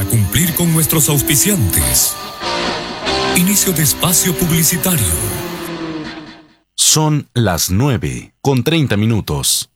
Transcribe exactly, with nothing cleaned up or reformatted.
para cumplir con nuestros auspiciantes. Inicio de espacio publicitario. Son las nueve con treinta minutos.